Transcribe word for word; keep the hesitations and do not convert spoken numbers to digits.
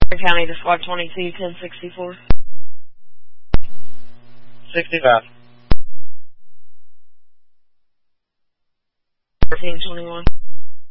County to Squad twenty-two, ten sixty-four. sixty-five. fourteen twenty-one.